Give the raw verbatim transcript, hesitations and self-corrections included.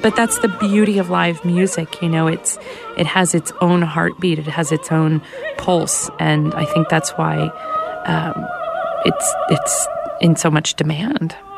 but that's the beauty of live music. You know, it's it has its own heartbeat. It has its own pulse. And I think that's why um, it's it's in so much demand.